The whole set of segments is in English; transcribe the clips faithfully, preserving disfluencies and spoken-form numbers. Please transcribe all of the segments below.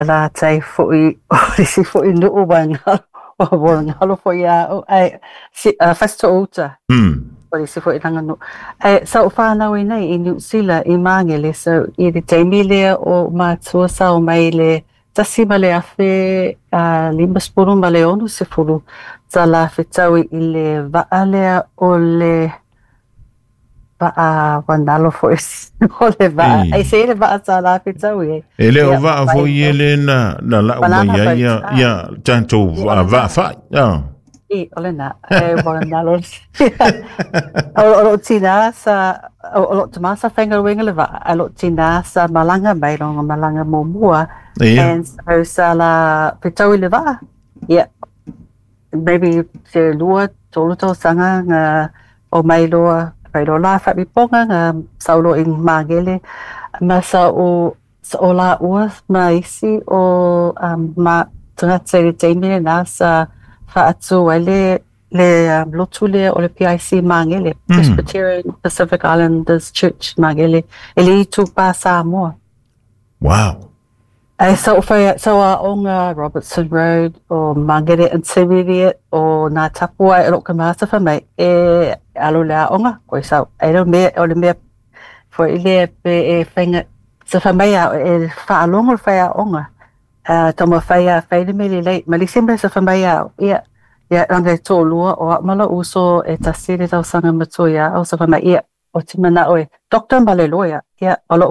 la tai foi o si foi no o wanga o wanga foi a ai si fast ota o si foi tanga no ai sa o fa na we nei in sila i mangele so i de temile o ma tua sa o mai le tasi male afe a limbas puru male onu se furu sa la fetawi i le vaalea o le va vandalo foi o le va ai se le va sa la fetawi ele o va foi ele na na la o mai ia ia tanto va va fa ja i ole na e vandalo o tina sa o tomasa fenga winga le va o tina sa malanga mai longa malanga momua and so sa la fetawi le va yeah maybe se lua tolu to sanga nga o mai loa pai lo la fa bi ponga nga saulo in magele ma sa o sa o la ua mai si o um, ma tanga tsere teme na sa fa atu wale le um, lotule o le P I C magele mm. Presbyterian Pacific Islanders Church magele ele tu pa sa mo wow. Ai sa o fai sa o onga Robertson Road o Mangere Intermediate o na tapua e lo kamasa fa mai e alo la onga ko sa e lo me o le me for ile pe e fenga sa fa mai e fa longo fa ya onga a toma fa ya fa ile me le mali sempre sa fa mai ya ia ia anga to lua o mala uso e tasiri ta sanga matoya o sa fa mai ia o timana o doctor Maleloya ia alo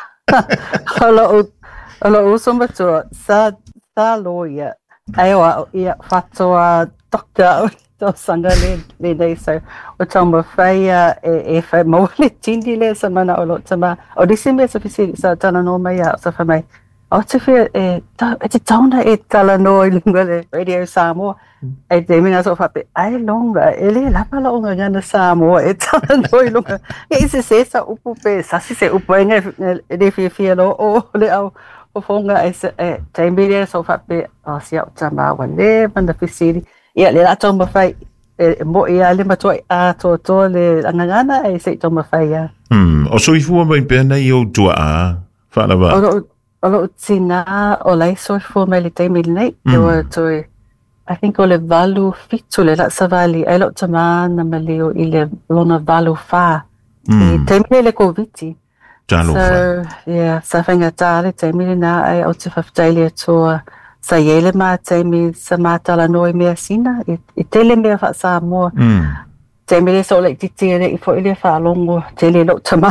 alo Alo uso matua sa sa loia aiwa ia fatoa doctor to sanga le le dei so o tamba faia e e fa mo le tindi le sa mana o lo tama o disimbe sa fisi sa tana no mai sa fa mai o te fe e ta e te tauna e tala no i lunga le radio Samoa e te mina so fa pe ai longa ele la pala o ngana Samoa e tala no i lunga e se se sa upu pe sa si se upu nge de fi fi lo o le au o fonga e se e tembilia so fa pe o sia tama wale banda fisiri ia le la toma fai e mo ia le matua a to to le angana e se toma fai ya mm o so ifu mai pena io tua a fa la va o o tina o lai so fo mai le tembil nei o to I think o le valu fitu le la savali e lo tama na malio i le lona valu fa i tembil le koviti so, yeah, sa whenga tāre te mire nā ai o te whawtaile atua sa iele mā te mi sa mātala noi mea sina i, i tele mea wha sa mua mm. te mire so le titi ere i fo ile wha longo te le lo tama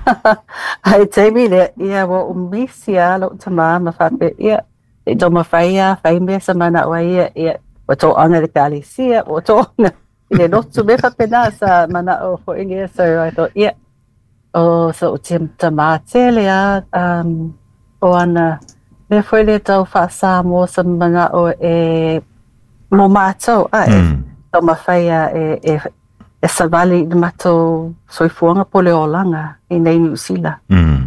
ai te mire ia wo umisia lo tama ma whape ia i do ma whaia whai mea sa mana ua ia ia o tō anga le kāli sia o tō anga i le notu me whape nā sa mana o fo inge so I thought ia yeah. O so o te tamate lea um, o ana me foi le tau wha sa mo sa mana o e mo mātou a e mm. tau mawhaia e, e, e sa vali i matou soifuanga pole o langa i nei New Zealand. Mm.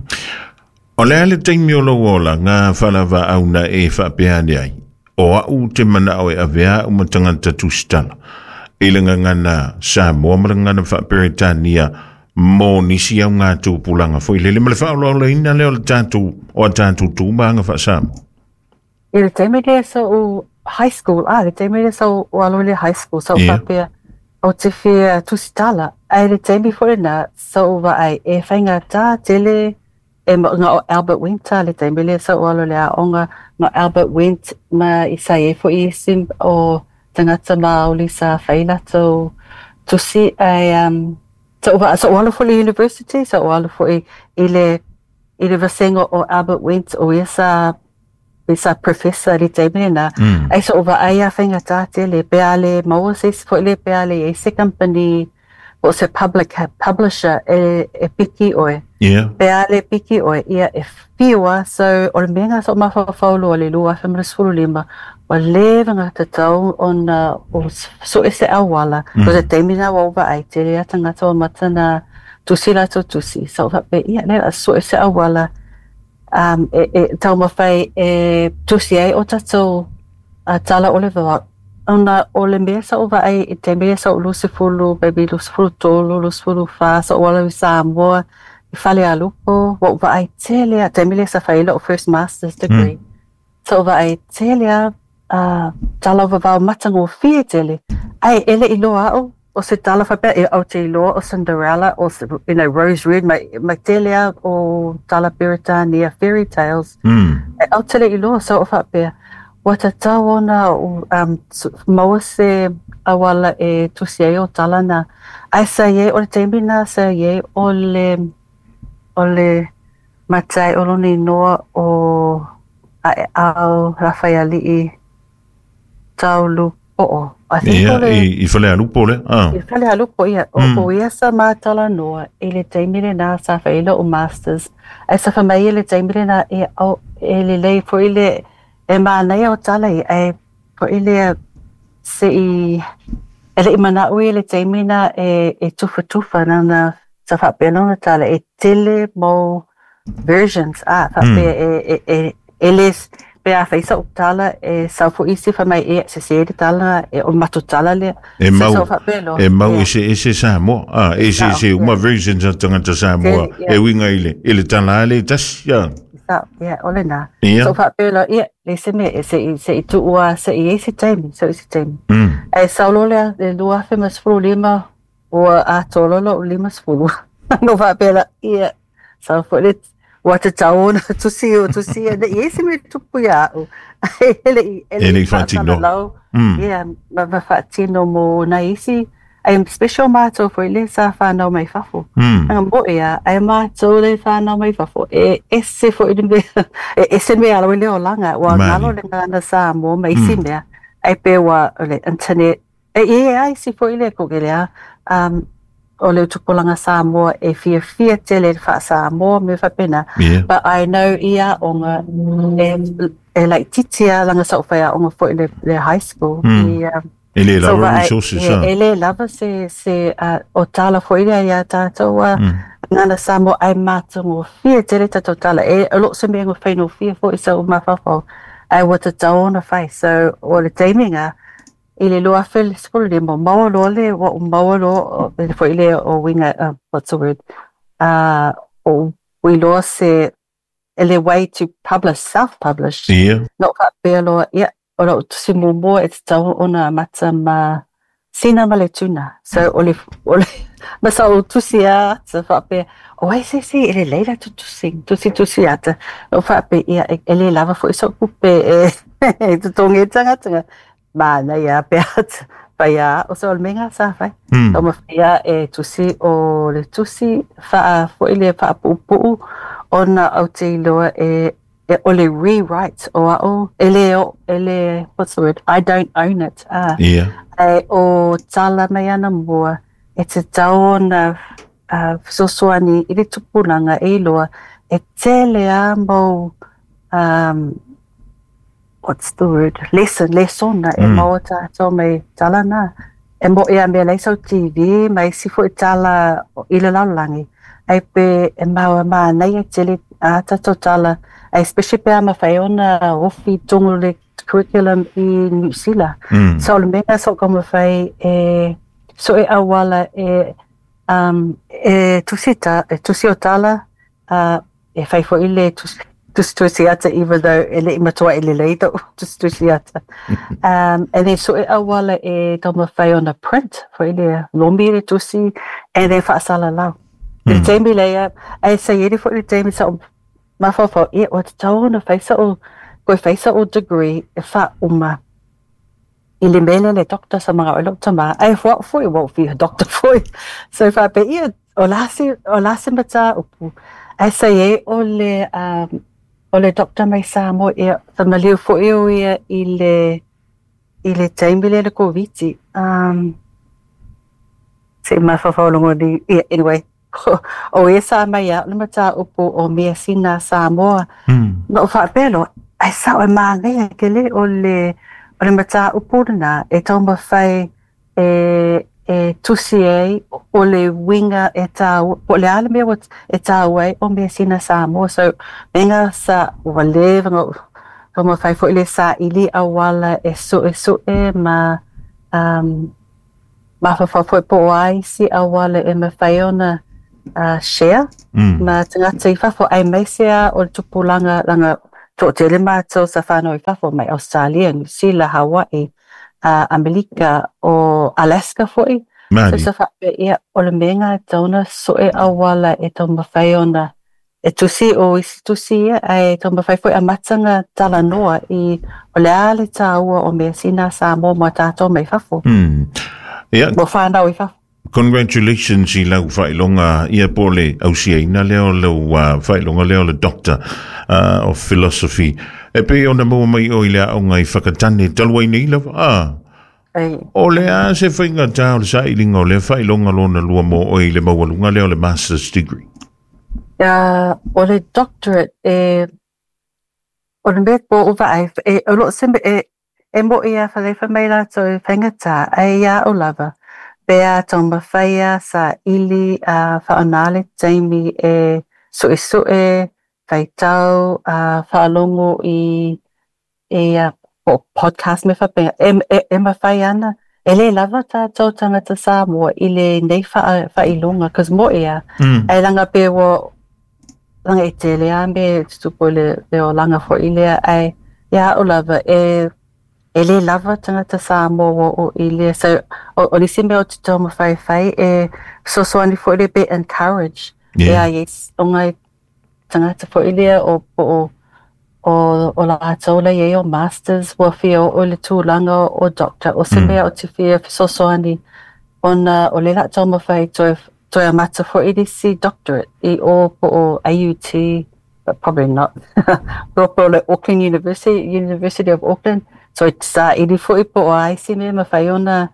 O lea le teimi o lo ola ngā whalawa au na e whapeane ai o au te mana o e avea o matangata tustana i le ngana sa mo marangana whaperetania mo nisi au ngā tūpulanga foi lele male whaolo le ina leo le tātou o tātou tūmanga whaasamo. I le teime lea so o high school, ah, le teime lea so o alo le high school, so yeah. Whapea o te whia tusitala. Ai le teime fore na so o wa ai e whainga tā tele e ngā o Albert Winter, le teime lea so o alo le a onga ngā Albert Winter ma i sa e fo i sim o tangata maoli sa whaila to tusi ai um, So so all for the university, so all for ile ile vasengo o Albert Went o esa esa professor de temena. I so over aya fenga tate le peale Moses for le peale a company was a public publisher e e piki oe. Yeah. Peale piki oe ia e fiwa so o menga so ma fa faulo le lua fa mresfulu lima. Wa levanga te tau on uh, o so ese awala mm. ko te temina wa over ai te rea tangata o matana tusi la to tusi so fa pe ia le so ese awala um e, e tau mawhai e tusi ai o tatou a tala o le vawa ona o le mea sa over ai e te mea sa o lusifulu baby lusifulu tolu lusifulu fa sa o wala i Samoa i fale a lupo wa over ai te lea te mea sa whaila o first master's degree mm. so va ai telia a tala va va matango fie tele ai ele iloa o o se tala fa pe o te iloa o Cinderella o you know Rose Red my my telia o tala Britannia fairy tales Mm. o tele iloa so fa pe wata tawana um mo se awala e tusia o tala na ai sa ye o te mina sa ye o le o le matai o loni noa o a au Rafaeli i taulu o o I think Ia, o le i, i whale alupo le. Ah. i whale alupo ia o Mm. o ia sa mātala noa i le teimire nā sa whaila o masters ai sa whamai i le teimire nā e au e le lei po i le e mānei o tala i ai po i le se i e le i mana ui le teimire nā e, e tufa tufa nana sa whapena tala e tele mo versions ah fa Mm. pe e e e eles pe a faisa o tala e sa fo isi fa mai e se se de tala e o matu tala le E mau, so fa pe lo e mau e se, e se Samoa. Ah, e se, se, uma versions of tangata Samoa. Tele, yeah. E winga ile, ile tala ale tas, ya. sa ya ole na Ia. so fa pe lo e le se me e se se i tu ua se i isi taimi so isi taimi Mm. e sa lo le le lua fe mas fulu lima o a tolo lo lima fulu no fa pe la e sa fo le Wata taona tu si o tu si e isi me tupu ya o ele Ele fatino. Mm. yeah ma ma fatino mo na isi I am special mato for le sa fa no mai fafo Mm. ang mo ya ai mato le fa no mai fafo e esse fo i me e esse me ala le o langa wa Mani. ngalo le ngana sa mo mai si me ai pe wa le internet e e ai si fo ile ko gelea um o le tupolanga Samoa e fia fia tele fa Samoa me fa pena Yeah. but I know ia onga e, e like titia langa sa faya onga fo le, le high school Mm. i um, Ele so la ba ai- resources, e, ah. e le lava se se uh, o tala fo ia ia tātou a Mm. ngana Samoa ai mātungo fia tele tātou tala e a lot se me ngo whaino fia fo i sa o mawhawhau ai wata taona whai so o le teiminga i le loa fel skole le mo maua loa le wa o maua loa e fo i le o winga uh, what's the word uh, o we loa se ele way to publish self-publish Ia. no fa pe loa ia o lo si mo mo e tau ona mata ma sina ma le tuna so o le o le ma sa o tusia sa fa pe o ai se se ele leila tu tu sing tu si tu si ata o fa pe ia ele lava fo so kupe e tu tonge tanga tanga ma na ia pe at pa ia o so le menga sa fa Mm. o ma ia e tu si o le tu si fa fo ile fa pu pu ona au te loa e e o le rewrite o a o ele o ele what's the word I don't own it ah Ia. e o tala mai ana mua e te tau na uh, sosoani i le tupulanga e loa e tele a mo um, what's the word lesson lesson na e Mm. mo tātou mai tala na e mo e a mea leisau T V mai sifo i tala i le laulangi ai pe e maua maa nei e tele a tātou tala ai especially pe a mawhai ona ofi tongu le curriculum i New Zealand Mm. so le mea so kama whai e so e awala e um e tusita e tusi o tala uh, e whai fo i le tusi tusi tusi ata even though e le imatua i le leito tusi tusi ata um and then so e awala e kama whai ona print fo i le lombi le tusi and then whaasala lau Mm. le teimi leia e sa yeri fo i le teimi sa o mawhawhau e o te tau ona whaisa o koe whaisa o degree e wha uma i le mele le doctor sa mga olo tama ai fo fo i wo fi doctor fo so fa pe ia o lasi o lasi mata upu ai sa ye o le um o le doctor mai sa mo e sa maliu fo i o ia i le i le taimile le covid um se ma fa fa longo di yeah, anyway o e sa mai ia le mata upu o mea sina sa mo Mm. no fa pelo ai sa o manga ke le o le o le mata upurna e toma fai e e tusi ai o le winga e ta o le ale me e ta wai o me sina sa mo so venga sa o le venga toma fai fo le sa ili awala e so e so e ma um ma fa fa fo po ai si awala e me fai ona uh, share Mm. ma tanga te fa fo ai mesia o le tupulanga langa to te le mātou sa whānau I whafo mai Australia, New Zealand, Hawaii, uh, Amerika o Alaska fwoi. Māri. So sa whape ia o le menga tauna so e awala e tau mawhai ona e tusi o isi tusi ia e tau mawhai fwoi a matanga tala noa I o le ale tāua o mea sina sa mō ma tātou mai whafo. Hmm. Ia. Mo whānau I whafo. Congratulations I lau whailonga ia pole au siaina leo leo uh, whailonga leo le doctor uh, of philosophy. E pe ona mo mai o I lea o ngai whakatane talwai nei lawa. Ah. Ei. O lea se whainga tāo le sa ilinga o le whailonga lona lua mo o I le mawalunga leo le master's degree. Uh, o le doctorate e o le mea po uwa ai e o lo sembe e e mo ia whaleifa mai la so e whaingata ai ia o lava. Bea tau mawhaia sa ili a uh, whaonale Jamie e sue sue, whaitau, a uh, whaalongo I e uh, podcast me whapea. E, e, e mawhai ana, e le lava tā tau tangata Samoa I le nei whailonga, cause mo ea, mm. e langa pe wo, langa e te lea me, tutupo le, le o langa fo I lea, ai, ia o lava, e e le lava tangata Samoa o Ilia. So, o, o lisi mea o te tau mawhai whai, e so so ani fo Ilia be encourage. Yeah. E a yes, o ngai tangata fo Ilia o o o o la ataula ye o masters, wa fia o le tūlanga o doctor, o se mea mm. o te fia so so ani, ona o le la tau mawhai toi, toi a mata fo Ilia si doctorate, I o po o A U T, but probably not. Ro po le Auckland University, University of Auckland, so it's uh, ili fo ipo o ai si me mawhai ona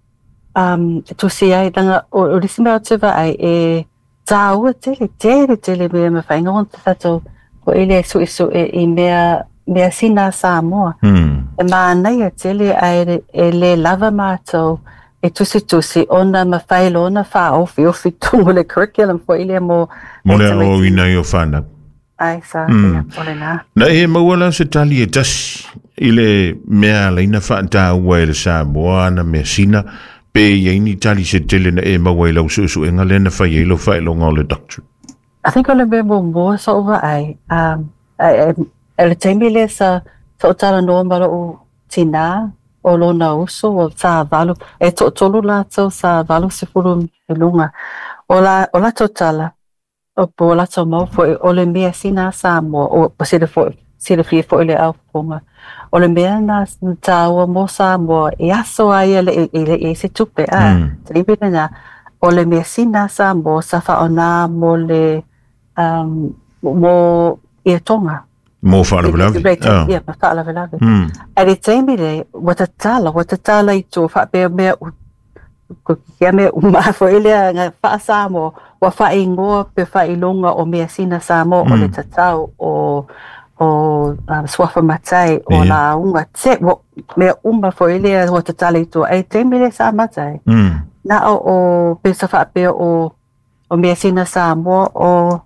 um, tu si ai tanga o, o risi mea o te vai e tā ua tele, tele, tele mea mawhai ngon te tato o ili e su isu e, e mea, mea sina Samoa. Mm. E maa nei a tele ai e le lava mātou e tusi tusi ona mawhai lona wha ofi ofi tungu le curriculum fo ili e mo mo le o ina I o whana. Ai sa, mm. ole nā. Na e mawala se tali e tasi I le mea leina whaata ua e le Samoa na mea sina pe yeini tali se tele na e mawa I lau susu e ngale na whai eilo whai longa o le doctor. I think ole me mo mo so over ai. Um, e le teimi le sa sa o tala noa mara o tina o lona uso o sa valu. E to tolu la tau sa valu se furu e lunga. O la, o la to tala. O po la tau mau fo o le mea sina Samoa o po sile fo sile fia fo ile au fonga. O le mea na tāua mo Samoa e aso ai ele ele e se tupe a te ripina na o le mea sina Samoa sa whaona mo le um, mo ia tonga mo whaalawilawi ia ma whaalawilawi e le teimi le wata tala wata tala I tō whapea mea ko kia mea umaa fo ilea ngā wha Samoa wa wha ingoa pe wha ilonga o mea sina Samoa o le tatau o o um, swafa matai o yeah. La unga te wo me umba fo ile o te tali to ai te mire sa matai mm. Na o o pesa fa pe o o me sina Samoa o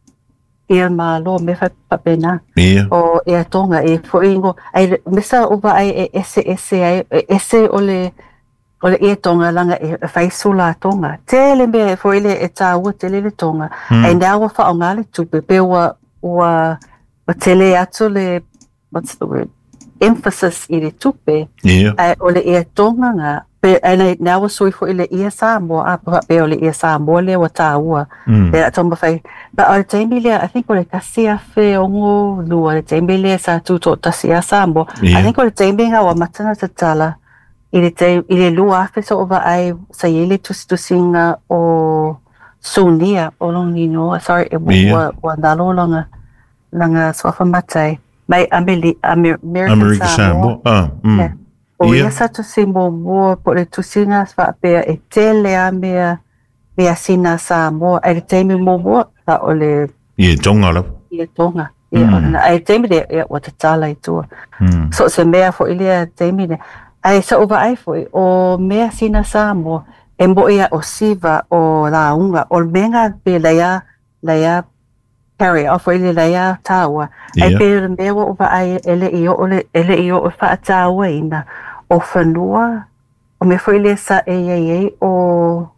ia malo me fa papena yeah. O ia tonga e fo ingo ai mesa uba ai e ese ese ai ese ole ole ia tonga langa e fai sula tonga tele me fo ile e ta o tele le tonga mm. Ai na wa fa ngale tu pe pe wa wa o tele atu le, what's the word, emphasis I le tupe, yeah. Ai o le ia tonga ngā, pe ai nā wa sui fo I le ia Samoa, a pa pe o le ia Samoa le wa tā ua, mm. Le a tomba fai, but o le teimi lea, I think o le kasi a whi ongo lua, le teimi lea sa tūtō tasi a Samoa, yeah. I think o le teimi ngā wa matana ta tala, I le, te, I le lua a whi so ova ai, sa iele tusi tusinga o Sunia, o longi no, sorry, e yeah. wa, wa nalo longa, langa swafa matai mai Ameri American America Samoa ah mm. Yeah. O ia sa tu si mo mo po le tu singa fa pe e tele a mea mea sina Samoa e te mi mo mo ta o le ia tonga la ia tonga ia ona ai te mi de ia o te tala I tu so se mea fo ilia te mi de ai sa over ai fo o mea sina Samoa e mo ia o siva o la unga o menga pe leia leia carry off ile leia tawa ai pe me o va ai ele I o ele I o fa tawa ina o fanua o me foi le sa e e o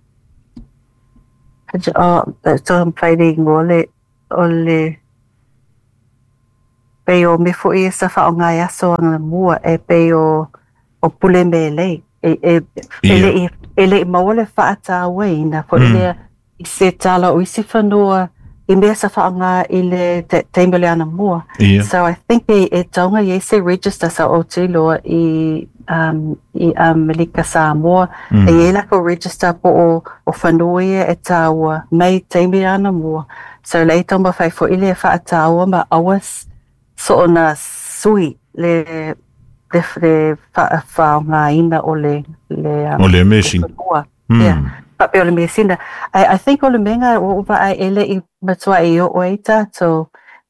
o so fighting ole ole pe o me fo e sa fa o ngai aso ngā mua e pe o o pule me le e e ele ele maole fa ata we na fo ele I se tala o isi whanua I mea sa whaanga I le te teimele ana mua. Yeah. So I think e, e taunga I se register sa o te loa I, um, I um, Malika Samoa. Mm. E e lako register po o, o whanua ia e tāua mei teimele ana mua. So le taunga whai fo ile e wha tāua ma awas so o na sui le le le whaonga ina o le le um, o le mesi. Mm. Yeah. But ole me sinda I I think ole menga o va ai ele I matua I o oita so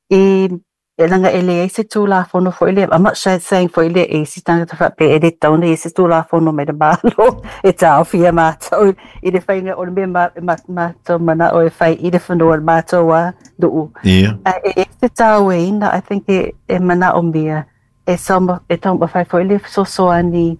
I elanga ele se tu la fono for ele I'm not saying for ele e si tanga te fa pe ele tone e se tu la fono me de malo e ta fia ma so I de fainga ole me ma ma ma to mana o e fai I de fono ma to wa do yeah e se ta we na I think e e mana o mia e so e tong fai for ele so so ani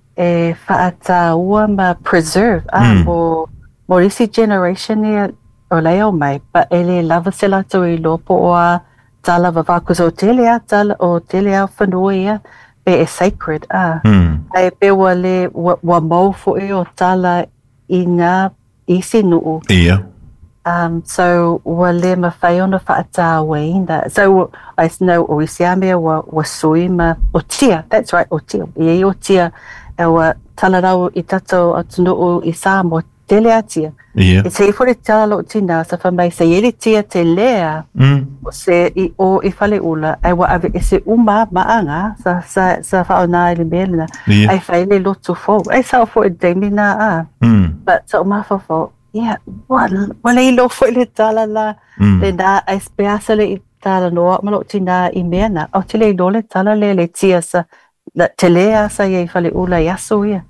e whaata ua ma preserve a mm. mo mo risi generation ni o leo mai pa ele lava sela to I lopo o a tala vavakus o telea tala o telea whanua ia pe e sacred a mm. ai pe wale wa, wa mau fo e o tala I ngā isi nuu yeah um so wale ma whai ona whaata wainda so I know o isi amea wa, wa sui ma o tia that's right o tia I o tia e wa talarau I tato atunuu I Samoa tele atia. Yeah. E se I fore talalo tina sa whamai se ele tia te lea mm. o se I o I whale ula ai wa ave e se uma maanga sa sa sa whaona ele melina yeah. ai whaile lotu fo ai sa o fo e deimina a mm. but sa o mafa fo yeah wala I lo fo ele talala mm. le na ai speasa le I tala noa malo tina I mena o te le dole tala le le tia sa la te lea sa ia I whale ula I aso ia.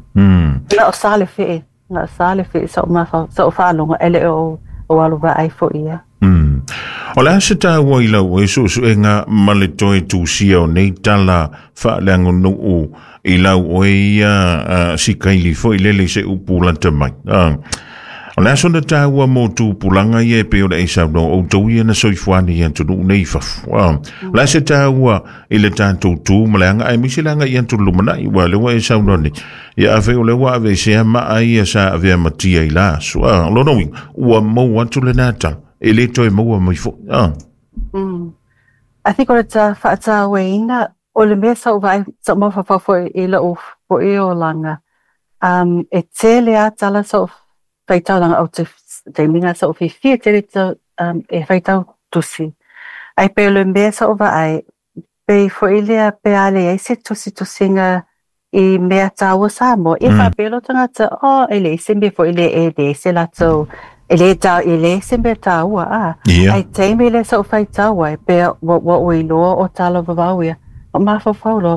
Mm. Na o sale fe, na o sale fe, sa o mafa, sa o whalonga ele o o aluwa ai fo ia. Mm. O la se tā ua I lau e so so e ngā male toi tūsia o nei tala whaaleango nuu I lau o e ia uh, si kaili fo I lele se upulanta mai. Uh. O la so na tā ua mō tū pulanga I e peo la e sa no o tau ia na soifuani I antu nuu nei fafu. Uh. Mm. La se tā ua I le tātou tū maleanga ai misi langa I antu lumana I wa lewa e sa no ni. Ia ave o lewa ave se ama ai a sa ave matia I la. So uh, lo no ua mō atu le nātala. E le toi maua mai fo. Ah. Mm. I think o le tā whaata weina, o le mea sa o vai, sa mo fa fo I la o fo I o langa. Um, e te lea tala sa o whaitau langa au te, te minga sa o whiwhia te le ta, um, e whaitau tusi. Ai pe o le mea sa o vai, pe fo I lea pe ale e se tusi tusinga I mea tāua sa mo. E wha pelo tangata, oh, e le se me fo I le e le se la tau. Ele ta ele sembe ta ua a yeah. ai teime le so fai ta ua pe what what we lo o tala vavawia o ma fa fa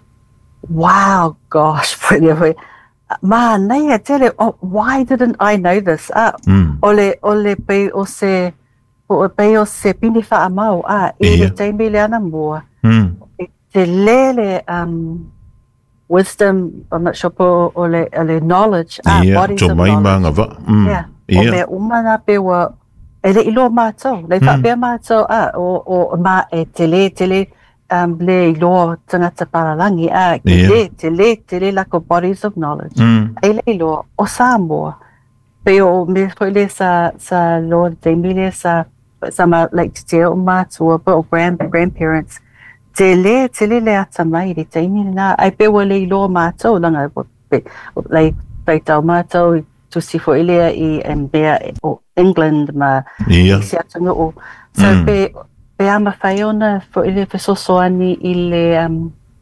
wow gosh pretty ma nei tele oh, why didn't I know this ah mm. ole ole pe o se o pe o se pini fa amau a e yeah. teime le ana mua mm. te lele um wisdom I'm not sure po ole ole knowledge ah yeah. bodies to of mai knowledge manga mm. yeah Yeah. O mea umana pe wa ele ilo mātou, le wha pia mātou a o, o ma e te le te le um, le ilo tangata paralangi a ke yeah. le te le te le lako bodies of knowledge mm. e le ilo o Samoa pe o me po le sa sa lo te mile sa sa ma like te o mātou o grand, grandparents te le te le le ata mai le te imi na ai pe wa le ilo mātou langa pe like pe tau mātou to si fo ilea I and bea o England ma yeah. si atunu o so mm. pe pe ama whaiona fo ilea fe sosoani I le um,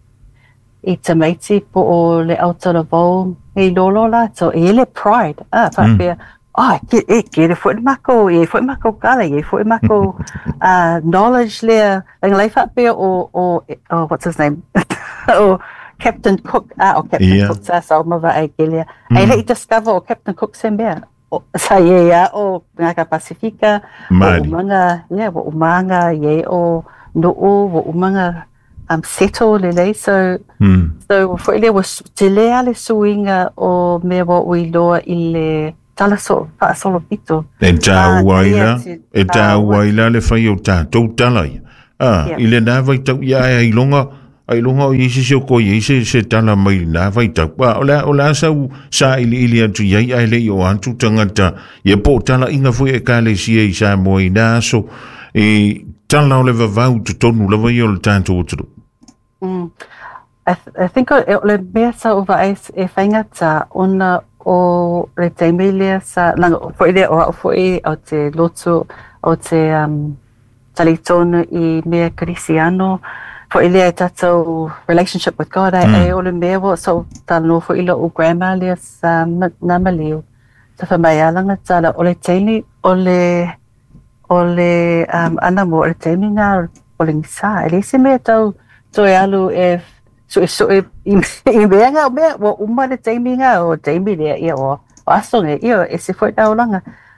I tamaiti po o le Aotearoa Vau e lolo la so e le pride ah pa mm. pe ah ke e ke le fo mako e fo mako kala e fo mako uh, knowledge le ang lai fa pe o o oh, what's his name o Captain Cook, ah, o Captain yeah. Cook sa sa uma va ai kelia. Mm. Ai le discover o Captain Cook sembea. O sa ye ya o ngaka Pasifika, o umanga, yeah, o umanga ye o no o umanga um settle le le so mm. so for ile was te le ale suinga o me wo we lo ile tala so fa solo pito. E ta waila, e ta waila le fai o ta tau talai. Ah, ile na vai tau ia ai longa ai longa i se se ko i se se tala mai na vai tau pa ola ola sa sa ili ili atu ia ai le o antu tangata ye po tala inga foi e ka le si e sa mo i na so e tala o le vavau tu tonu le vai o le tanto utru. Mm. I, th I think o le mea sa o va e whaingata ona o le teimelia sa langa foi le o foi o te lotu o te um talitonu i mea Cristiano foi le tato relationship with God ai o le mea wo so tano foi le o grandma le sa na malio sa fa mai alanga tala o le teini o le o le um ana mo le teini nga o le misa ele se mea tau to alu e so so e i mea nga mea wo uma le teini nga o teini le ia o asonge ia e se foi tau langa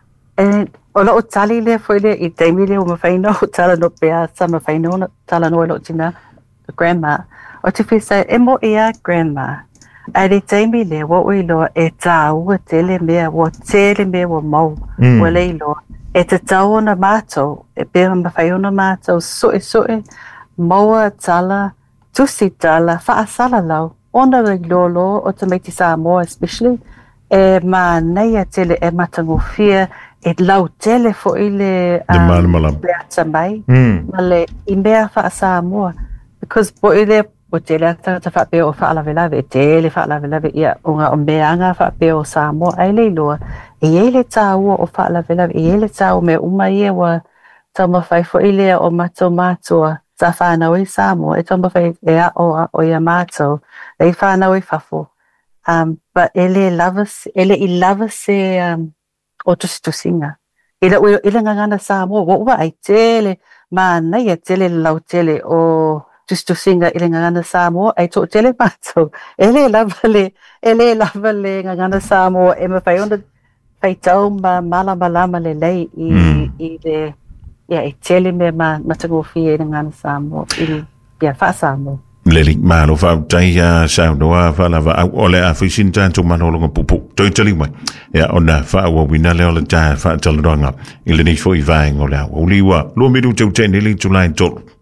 e o lo tali le foi le i teimi le o mawhaino tala no pea sa mawhaino tala no lo tina grandma o te fisa e mo ia grandma ai le teimi le wo i lo e tā ua tele mea wo tele mea wo mau wo le ilo e te tau na mātou e pēra mawhaino mātou soe soe maua tala tusi tala whaasala lau ona le lolo o te meiti Samoa especially e ma nei a tele e matango fia e lau tele fo i le beata mai ma le i mea wha Samoa because po i le o tele ata ta wha peo o wha alawe lawe e tele wha alawe lawe ia o ngā o meanga wha peo o Samoa ai le loa e e le tā ua o wha alawe lawe e e le tā o me uma ia wa ta mawhai fo i lea o mato mātua ta whanau i Samoa e ta mawhai e a o a o ia mātou e whanau i whafo um, but ele lava ele I lava se um, o tusi tusinga ila ila ila ngana Samoa wo wa ai tele ma na ia tele lau tele o tusi tusinga ila ngana Samoa ai to tele pato ele lava le ele lava le ngana Samoa e ma fai onda fai tau ma mala malama le lei i mm. i le ia e tele me ma matango fie ila ngana Samoa i ia fa Samoa Leli malo fa tai ya sa doa fa la va ole a fi sin tanto manolo ngo pupu toi tali mai ya ona fa wa wina le ole ta fa talo nga ile ni fo i vai ngola o liwa lo mi du te te ni li tu line to